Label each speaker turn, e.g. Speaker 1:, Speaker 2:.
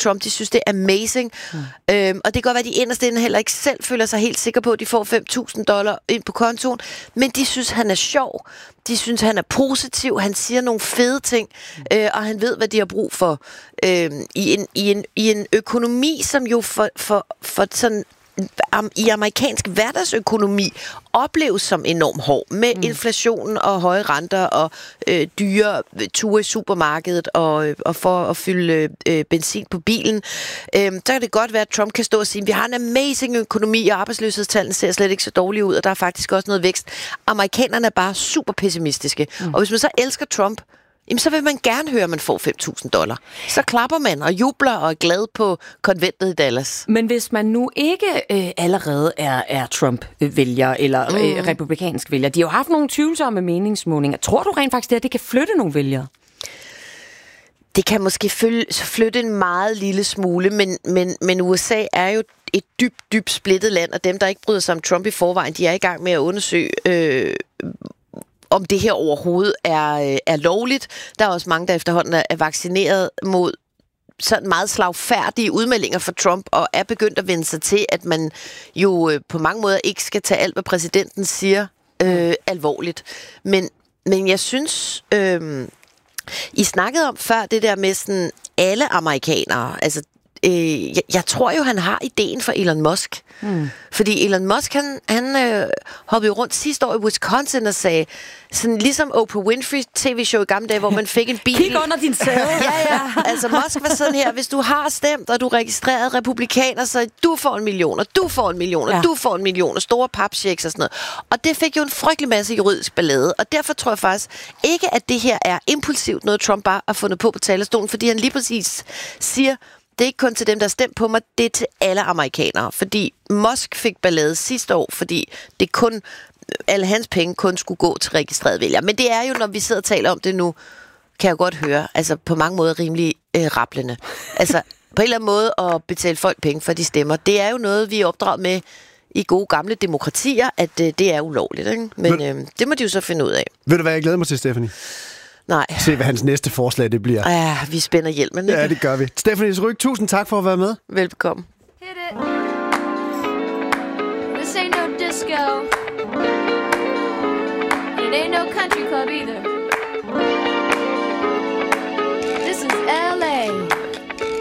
Speaker 1: Trump. De synes, det er amazing. Og det kan godt være, at de inderst inde heller ikke selv føler sig helt sikre på, at de får $5,000 ind på kontoen. Men de synes, han er sjov. De synes, han er positiv. Han siger nogle fede ting. Og han ved, hvad de har brug for. I en økonomi, som jo for sådan... i amerikansk hverdagsøkonomi opleves som enormt hård med inflationen og høje renter og dyre ture i supermarkedet og for at fylde benzin på bilen. Så kan det godt være, at Trump kan stå og sige, at vi har en amazing økonomi, og arbejdsløshedstallene ser slet ikke så dårlige ud, og der er faktisk også noget vækst. Amerikanerne er bare super pessimistiske. Og hvis man så elsker Trump, jamen, så vil man gerne høre, at man får $5,000. Så klapper man og jubler og er glad på konventet i Dallas.
Speaker 2: Men hvis man nu ikke allerede er Trump-vælger eller republikansk vælger, de har jo haft nogle tvivlsomme meningsmålinger. Tror du rent faktisk, at det kan flytte nogle vælgere?
Speaker 1: Det kan måske flytte en meget lille smule, men USA er jo et dybt splittet land, og dem, der ikke bryder sig om Trump i forvejen, de er i gang med at undersøge... om det her overhovedet er lovligt. Der er også mange, der efterhånden er vaccineret mod sådan meget slagfærdige udmeldinger fra Trump, og er begyndt at vende sig til, at man jo på mange måder ikke skal tage alt, hvad præsidenten siger, alvorligt. Men jeg synes, I snakkede om før det der med sådan alle amerikanere, altså jeg tror jo, han har ideen for Elon Musk. Fordi Elon Musk, han hoppede jo rundt sidste år i Wisconsin og sagde, sådan ligesom Oprah Winfrey tv-show i gamle dage, hvor man fik en bil.
Speaker 2: Kig under din sæde.
Speaker 1: Ja. Altså Musk var sådan her, hvis du har stemt, og du er registreret republikaner, så du får 1 million, og du får 1 million, og du får 1 million, og store papchecks og sådan noget. Og det fik jo en frygtelig masse juridisk ballade, og derfor tror jeg faktisk ikke, at det her er impulsivt noget, Trump bare har fundet på talerstolen, fordi han lige præcis siger, det er ikke kun til dem, der har stemt på mig, det er til alle amerikanere. Fordi Musk fik ballade sidste år, fordi det kun, alle hans penge kun skulle gå til registrerede vælgere. Men det er jo, når vi sidder og taler om det nu, kan jeg godt høre, altså på mange måder rimelig rablende. Altså på en eller anden måde at betale folk penge for de stemmer, det er jo noget, vi er opdraget med i gode gamle demokratier, at det er ulovligt. Ikke? Men det må de jo så finde ud af.
Speaker 3: Ved du, hvad jeg glæder mig til, Stephanie?
Speaker 1: Nej.
Speaker 3: Se, hvad hans næste forslag det bliver.
Speaker 1: Ja, vi spænder hjelmen, ikke?
Speaker 3: Ja, det gør vi. Stephanie Ryg, tusind tak for at være med.
Speaker 1: Velbekomme.
Speaker 4: Hit it. This ain't no disco. It ain't no country club either.